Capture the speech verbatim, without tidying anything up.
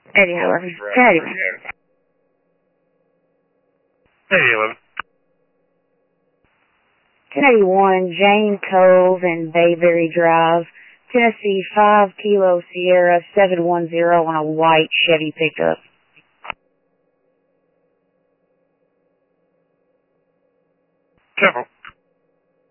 eighty-four. ten eighty-one. ten eighty-one. ten eighty-one, Jane Cove and Bayberry Drive, Tennessee, five Kilo Sierra seven one zero on a white Chevy pickup. Careful.